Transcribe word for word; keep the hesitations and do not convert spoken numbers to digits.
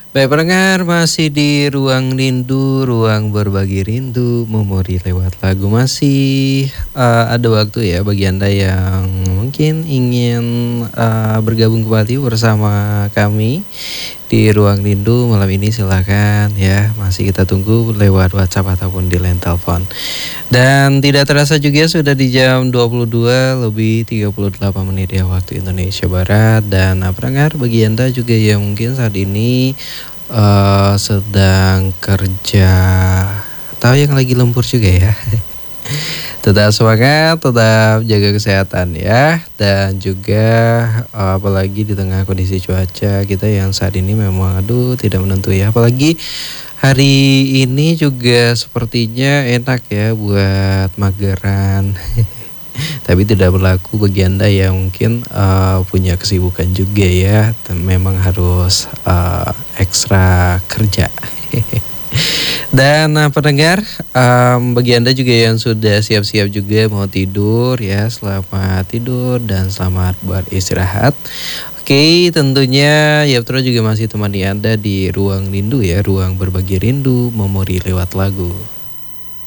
Baik pendengar, masih di Ruang Rindu, ruang berbagi rindu, memori lewat lagu. Masih, eee, ada waktu ya bagi Anda yang mungkin ingin, eee, bergabung kembali bersama kami di Ruang Rindu malam ini silahkan ya, masih kita tunggu lewat WhatsApp ataupun di line telepon. Dan tidak terasa juga sudah di jam dua puluh dua lebih tiga puluh delapan menit ya waktu Indonesia Barat. Dan nah, pendengar bagi Anda juga yang mungkin saat ini eh, sedang kerja atau yang lagi lembur juga ya. Tetap semangat, tetap jaga kesehatan ya. Dan juga eh, apalagi di tengah kondisi cuaca kita yang saat ini memang aduh tidak menentu ya. Apalagi hari ini juga sepertinya enak ya buat mageran. Tapi tidak berlaku bagi Anda yang mungkin eh, punya kesibukan juga ya. Dan memang harus eh, ekstra kerja. Dan nah, pendengar, em, bagi Anda juga yang sudah siap-siap juga mau tidur ya, selamat tidur dan selamat beristirahat. Oke, tentunya Yaptra juga masih temani Anda di Ruang Rindu ya, ruang berbagi rindu, memori lewat lagu.